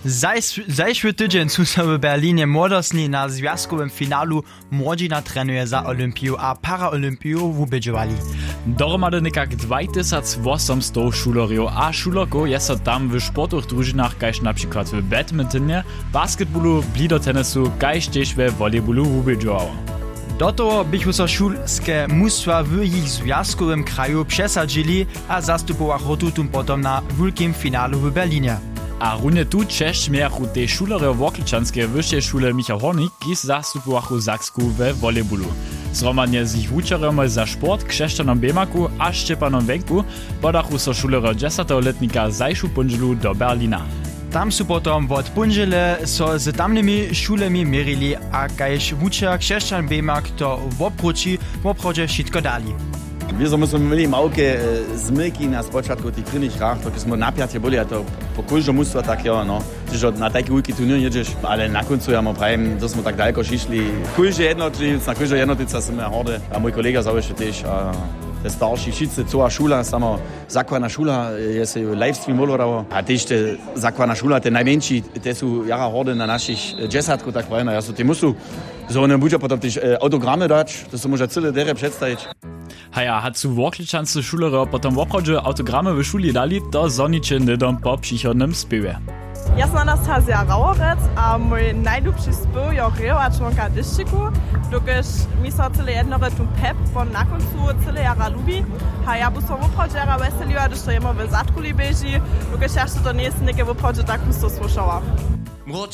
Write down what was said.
Zajszły tydzień su se w Berlinie młodostni na związkowym finalu młodzina trenuje za Olympiju a Paraolympiju wubědźowali. Dohromady nekak 2800 šulerjów a šulerków jest tam w sportowych drużynach, kaž na przykład w badmintonie, basketballu, blidotenisu, kaž tež we volejballu wubědźowało. Do toho bychu so šulske mužstva w ich związkowym kraju przesadzili a zastupowachu tutum potom na wielkim finalu w Berlinie. A runje tu Češ mieru te šulerje w Okličanskiej wyższej szule Michał Hornik, kis zastupowachu Saksku we volejballu. Zromadnie z ich wučerjom za sport, Krzeszczanom Bemaku a Szczepanom Wenku podachu so šulerje 10-letnika zajšu punželu do Berlina. Tam su potom od punžele so z tamnymi šulemi mierili a kaž wučer Krzeszczan Bemak to w obchodzie wszystko dali. Wir musimy mieli małkie zmyki na początku tych krynych rach, to jest napięcie boli, a to po każdym mustwa tak ja, no. Że na taki wielki turnier jedziesz, ale na końcu ja mam prawie, że jsme tak daleko szli. Każdy jednotliwiec, na każdy jednotliwica są horde, a mój kolega zawsze też, a te starsi wszyscy, cała szula, sama zakładna szula, jest livestream molorało, a też te zakładna szula, te najmniejsi, te są jara horde na naszych dziesiątku, tak powiem, ja so te musu, so one budzą potem też autogramy dać, to są może cyle dere przedstawić. Haja, hat zu Wokličanscy šulerjo potom w obchodzie autogramy w szuli dali, to zoniče nidom po přichodnym spiewie. Ja sam Anastasia Rauerec, a mój najlubszy spiew je Reo Członka Dyszczyku, dokiż mi so cyle jednore tu pep, bo na końcu cyle jara lubi. A ja bu som w obchodzie jara weseliła, gdyż to jemo w zadku libieži, dokiż jeszcze to nie jest niekie w obchodzie tak husto słyszała. Młodszy